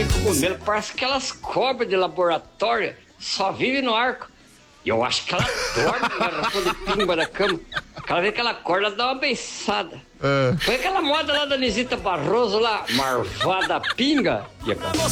tem cogumelo, parece aquelas cobras de laboratório, só vive no arco. E eu acho que ela dorme na garrafa de pimba da cama. Cada vez que ela acorda, ela dá uma beiçada. Foi aquela moda lá da Nisita Barroso lá, marvada pinga. E